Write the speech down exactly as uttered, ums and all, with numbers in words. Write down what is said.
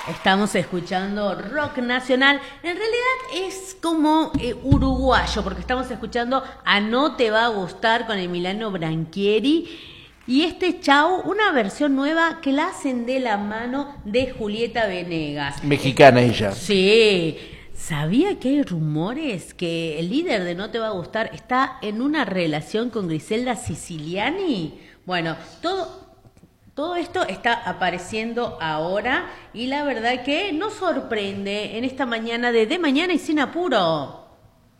Estamos escuchando rock nacional. En realidad es como eh, uruguayo, porque estamos escuchando a No Te Va a Gustar con Emiliano Branchieri. Y este Chau, una versión nueva que la hacen de la mano de Julieta Venegas. Mexicana ella. Sí. ¿Sabía que hay rumores que el líder de No Te Va a Gustar está en una relación con Griselda Siciliani? Bueno, todo... Todo esto está apareciendo ahora y la verdad que nos sorprende en esta mañana de De Mañana y Sin Apuro.